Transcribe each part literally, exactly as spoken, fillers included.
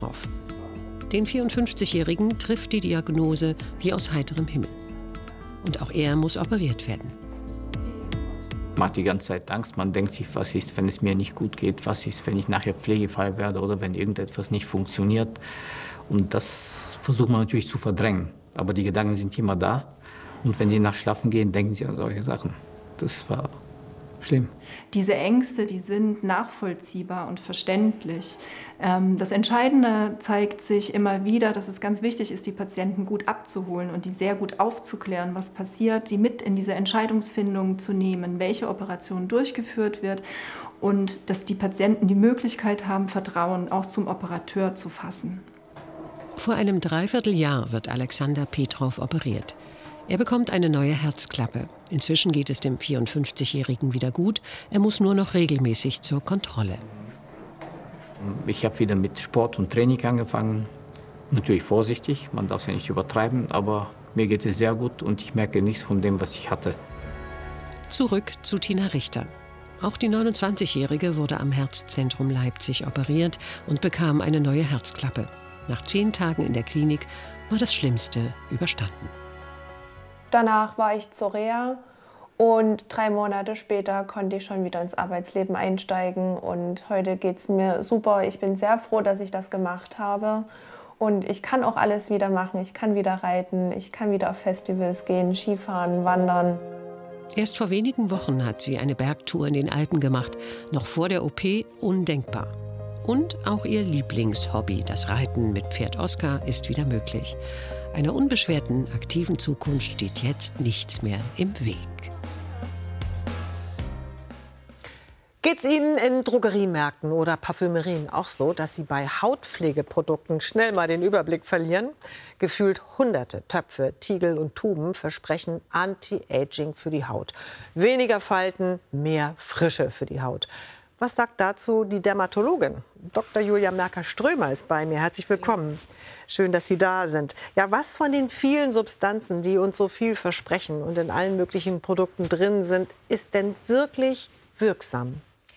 auf. Den vierundfünfzigjährigen trifft die Diagnose wie aus heiterem Himmel. Und auch er muss operiert werden. Man hat die ganze Zeit Angst. Man denkt sich, was ist, wenn es mir nicht gut geht? Was ist, wenn ich nachher Pflegefall werde oder wenn irgendetwas nicht funktioniert? Und das versucht man natürlich zu verdrängen. Aber die Gedanken sind immer da. Und wenn Sie nach Schlafen gehen, denken Sie an solche Sachen. Das war schlimm. Diese Ängste, die sind nachvollziehbar und verständlich. Das Entscheidende zeigt sich immer wieder, dass es ganz wichtig ist, die Patienten gut abzuholen und die sehr gut aufzuklären, was passiert, sie mit in diese Entscheidungsfindung zu nehmen, welche Operation durchgeführt wird und dass die Patienten die Möglichkeit haben, Vertrauen auch zum Operateur zu fassen. Vor einem Dreivierteljahr wird Alexander Petrov operiert. Er bekommt eine neue Herzklappe. Inzwischen geht es dem vierundfünfzigjährigen wieder gut. Er muss nur noch regelmäßig zur Kontrolle. Ich habe wieder mit Sport und Training angefangen. Natürlich vorsichtig, man darf es ja nicht übertreiben, aber mir geht es sehr gut und ich merke nichts von dem, was ich hatte. Zurück zu Tina Richter. Auch die neunundzwanzigjährige wurde am Herzzentrum Leipzig operiert und bekam eine neue Herzklappe. Nach zehn Tagen in der Klinik war das Schlimmste überstanden. Danach war ich zur Reha und drei Monate später konnte ich schon wieder ins Arbeitsleben einsteigen. Und heute geht es mir super. Ich bin sehr froh, dass ich das gemacht habe. Und ich kann auch alles wieder machen. Ich kann wieder reiten, ich kann wieder auf Festivals gehen, Skifahren, wandern. Erst vor wenigen Wochen hat sie eine Bergtour in den Alpen gemacht. Noch vor der O P undenkbar. Und auch ihr Lieblingshobby, das Reiten mit Pferd Oskar, ist wieder möglich. Einer unbeschwerten, aktiven Zukunft steht jetzt nichts mehr im Weg. Geht's Ihnen in Drogeriemärkten oder Parfümerien auch so, dass Sie bei Hautpflegeprodukten schnell mal den Überblick verlieren? Gefühlt hunderte Töpfe, Tiegel und Tuben versprechen Anti-Aging für die Haut. Weniger Falten, mehr Frische für die Haut. Was sagt dazu die Dermatologin? Doktor Julia Merker-Strömer ist bei mir. Herzlich willkommen. Schön, dass Sie da sind. Ja, was von den vielen Substanzen, die uns so viel versprechen und in allen möglichen Produkten drin sind, ist denn wirklich wirksam?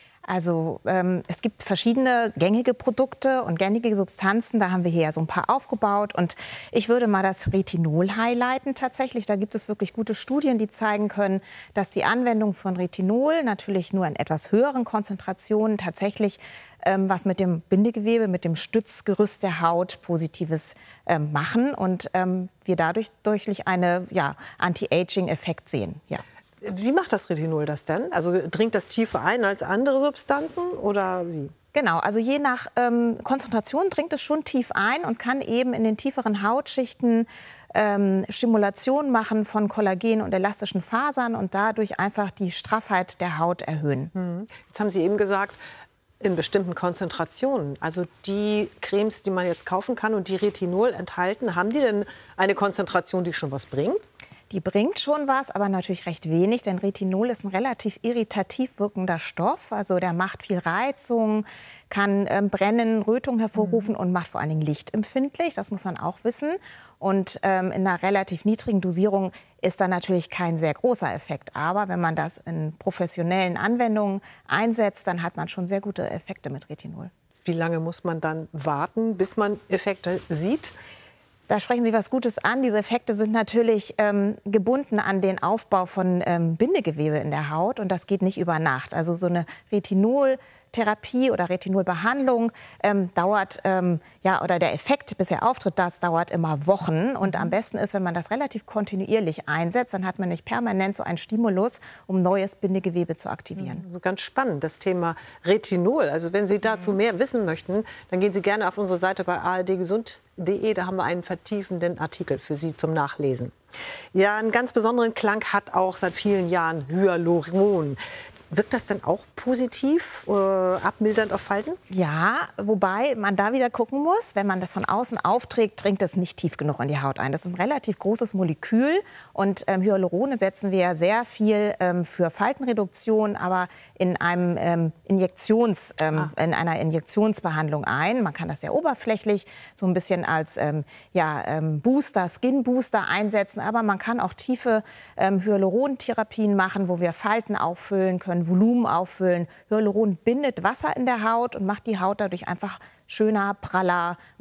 Also ähm, es gibt verschiedene gängige Produkte und gängige Substanzen. Da haben wir hier so ein paar aufgebaut. Und ich würde mal das Retinol highlighten tatsächlich. Da gibt es wirklich gute Studien, die zeigen können, dass die Anwendung von Retinol natürlich nur in etwas höheren Konzentrationen tatsächlich ähm, was mit dem Bindegewebe, mit dem Stützgerüst der Haut Positives ähm, machen. Und ähm, wir dadurch durch einen ja, Anti-Aging-Effekt sehen. Ja. Wie macht das Retinol das denn? Also dringt das tiefer ein als andere Substanzen oder wie? Genau, also je nach ähm, Konzentration dringt es schon tief ein und kann eben in den tieferen Hautschichten ähm, Stimulation machen von Kollagen und elastischen Fasern und dadurch einfach die Straffheit der Haut erhöhen. Mhm. Jetzt haben Sie eben gesagt, in bestimmten Konzentrationen, also die Cremes, die man jetzt kaufen kann und die Retinol enthalten, haben die denn eine Konzentration, die schon was bringt? Die bringt schon was, aber natürlich recht wenig, denn Retinol ist ein relativ irritativ wirkender Stoff. Also der macht viel Reizung, kann ähm, Brennen, Rötung hervorrufen mhm. und macht vor allen Dingen lichtempfindlich. Das muss man auch wissen. Und ähm, in einer relativ niedrigen Dosierung ist da natürlich kein sehr großer Effekt. Aber wenn man das in professionellen Anwendungen einsetzt, dann hat man schon sehr gute Effekte mit Retinol. Wie lange muss man dann warten, bis man Effekte sieht? Da sprechen Sie was Gutes an. Diese Effekte sind natürlich ähm, gebunden an den Aufbau von ähm, Bindegewebe in der Haut. Und das geht nicht über Nacht. Also so eine Retinoltherapie oder Retinolbehandlung ähm, dauert, ähm, ja, oder der Effekt, bis er auftritt, das dauert immer Wochen. Und am besten ist, wenn man das relativ kontinuierlich einsetzt, dann hat man nämlich permanent so einen Stimulus, um neues Bindegewebe zu aktivieren. So ganz spannend, das Thema Retinol. Also wenn Sie dazu mehr wissen möchten, dann gehen Sie gerne auf unsere Seite bei A R D Gesund. Da haben wir einen vertiefenden Artikel für Sie zum Nachlesen. Ja, einen ganz besonderen Klang hat auch seit vielen Jahren Hyaluron. Wirkt das denn auch positiv, äh, abmildernd auf Falten? Ja, wobei man da wieder gucken muss, wenn man das von außen aufträgt, dringt es nicht tief genug in die Haut ein. Das ist ein relativ großes Molekül und ähm, Hyalurone setzen wir sehr viel ähm, für Faltenreduktion, aber in, einem, ähm, Injektions, ähm, ah. in einer Injektionsbehandlung ein. Man kann das sehr oberflächlich so ein bisschen als ähm, ja, ähm, Booster, Skin Booster einsetzen, aber man kann auch tiefe ähm, Hyalurontherapien machen, wo wir Falten auffüllen können, Volumen auffüllen. Hyaluron bindet Wasser in der Haut und macht die Haut dadurch einfach schöner, praller.